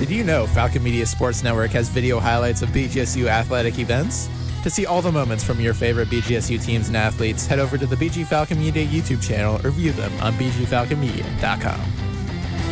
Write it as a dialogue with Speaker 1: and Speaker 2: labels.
Speaker 1: Did you know Falcon Media Sports Network has video highlights of BGSU athletic events? To see all the moments from your favorite BGSU teams and athletes, head over to the BG Falcon Media YouTube channel or view them on bgfalconmedia.com.